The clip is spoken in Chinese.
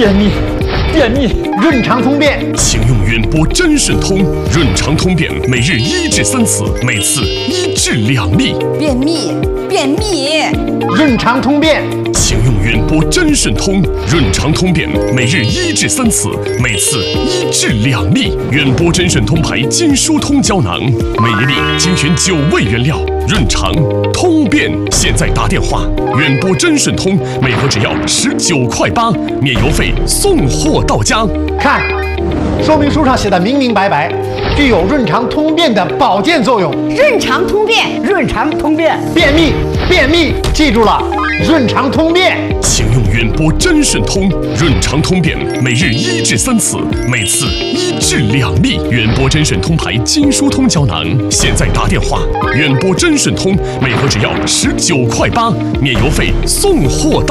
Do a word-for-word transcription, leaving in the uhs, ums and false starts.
便秘，便秘，润肠通便， 请用远播真顺通，润肠通便，每日一至三次，每次一至两粒。 便秘，便秘， 润肠通便， 请用远播真顺通，润肠通便，每日一至三次，每次一至两粒。远播真顺通牌筋疏通胶囊，每一粒精选九味原料，润肠通便。现在打电话，远播真顺通每盒只要十九块八，免邮费，送货到家。 看，说明书上写的明明白白，具有润肠通便的保健作用。 润肠通便， 润肠通便， 便秘，便秘，记住了，润肠通便。 请用远播真顺通，润肠通便，每日一至三次，每次一至两粒。远播真顺通牌筋疏通胶囊，现在打电话，远播真顺通每盒只要十九块八，免邮费，送货到。